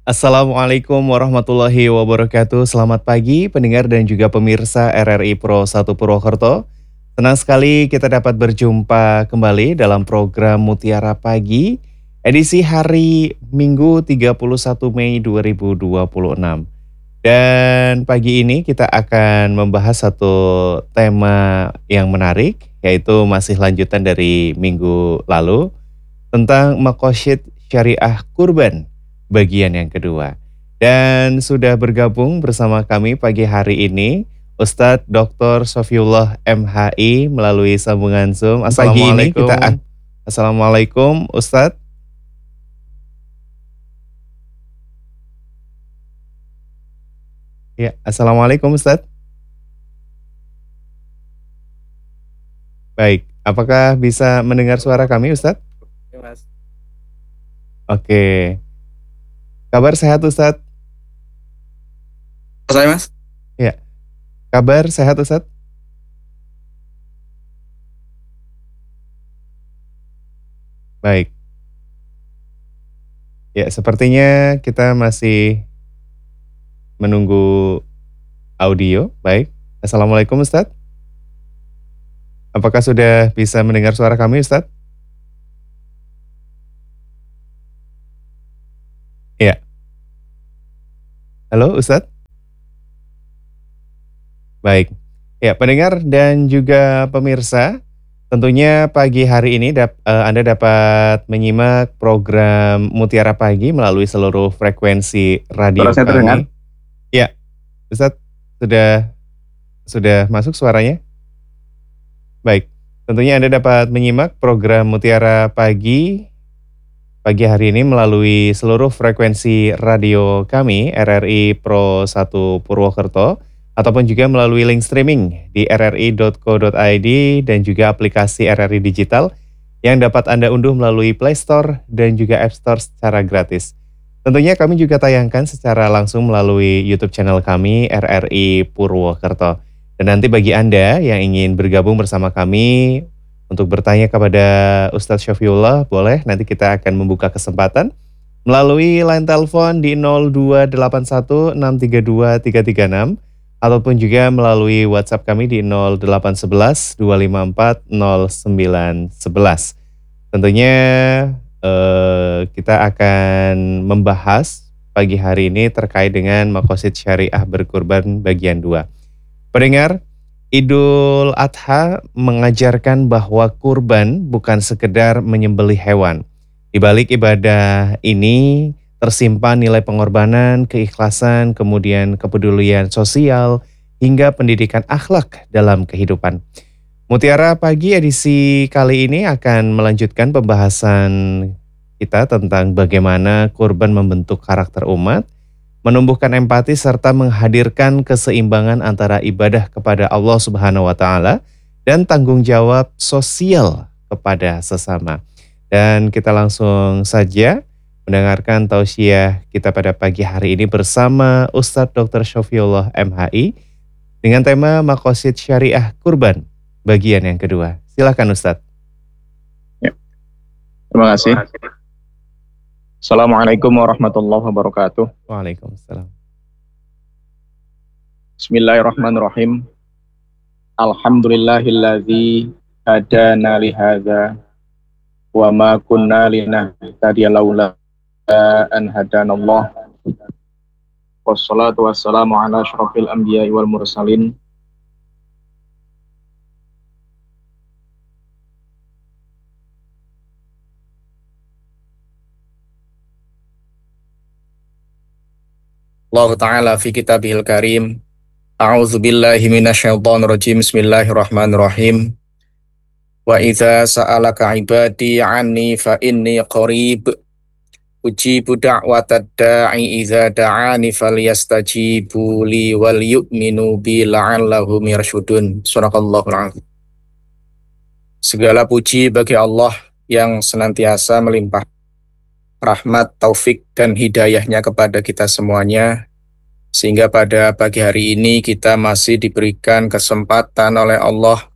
Assalamualaikum warahmatullahi wabarakatuh. Selamat pagi pendengar dan juga pemirsa RRI Pro 1 Purwokerto. Senang sekali kita dapat berjumpa kembali dalam program Mutiara Pagi edisi hari Minggu 31 Mei 2026. Dan pagi ini kita akan membahas satu tema yang menarik, yaitu masih lanjutan dari minggu lalu tentang Makosyid Syariah Kurban bagian yang kedua. Dan sudah bergabung bersama kami pagi hari ini Ustadz Dr. Sofiullah MHI melalui sambungan Zoom. Pagi ini kita Assalamualaikum Ustadz. Ya, Assalamualaikum Ustadz. Baik, apakah bisa mendengar suara kami Ustadz? Ya, Mas. Oke, kabar sehat Ustadz? Saya, Mas. Ya, kabar sehat Ustadz? Baik. Ya, sepertinya kita masih menunggu audio. Baik. Assalamualaikum Ustadz. Apakah sudah bisa mendengar suara kami Ustadz? Ya. Halo Ustadz. Baik. Ya, pendengar dan juga pemirsa, tentunya pagi hari ini Anda dapat menyimak program Mutiara Pagi melalui seluruh frekuensi radio Suara saya terdengar? kami. Ya, Ustadz sudah masuk suaranya? Baik, tentunya Anda dapat menyimak program Mutiara Pagi hari ini melalui seluruh frekuensi radio kami RRI Pro 1 Purwokerto ataupun juga melalui link streaming di rri.co.id dan juga aplikasi RRI Digital yang dapat Anda unduh melalui Play Store dan juga App Store secara gratis. Tentunya kami juga tayangkan secara langsung melalui YouTube channel kami RRI Purwokerto. Dan nanti bagi Anda yang ingin bergabung bersama kami untuk bertanya kepada Ustadz Syafiullah, boleh nanti kita akan membuka kesempatan melalui line telepon di 02816323336 ataupun juga melalui WhatsApp kami di 0811 254 0911. Tentunya kita akan membahas pagi hari ini terkait dengan Makosyid Syariah Berkurban bagian 2. Pendengar, Idul Adha mengajarkan bahwa kurban bukan sekedar menyembelih hewan. Di balik ibadah ini tersimpan nilai pengorbanan, keikhlasan, kemudian kepedulian sosial, hingga pendidikan akhlak dalam kehidupan. Mutiara Pagi edisi kali ini akan melanjutkan pembahasan kita tentang bagaimana kurban membentuk karakter umat, menumbuhkan empati serta menghadirkan keseimbangan antara ibadah kepada Allah Subhanahu wa taala dan tanggung jawab sosial kepada sesama. Dan kita langsung saja mendengarkan tausiah kita pada pagi hari ini bersama Ustadz Dr. Syafiullah MHI dengan tema Makosyid Syariah Kurban bagian yang kedua. Silakan Ustadz. Ya. Terima kasih. Assalamualaikum warahmatullahi wabarakatuh. Waalaikumsalam. Bismillahirrahmanirrahim. Alhamdulillahilladzi hadana lihadza wa ma kunna linahtadiya laula an hadanallah. Wassalatu wassalamu ala asyrafil anbiya'i wal mursalin. Allah Ta'ala fi kitabihil karim. A'udzu billahi minasyaitonir rajim. Bismillahirrahmanirrahim. Wa idza sa'alaka 'ibadi 'anni fa inni qarib. Ujibu da'watad da'i idza da'ani falyastajibu li wal yu'minu bi la'allahum yarshudun. Shadaqallahul 'azim. Segala puji bagi Allah yang senantiasa melimpah rahmat, taufik, dan hidayahnya kepada kita semuanya, sehingga pada pagi hari ini kita masih diberikan kesempatan oleh Allah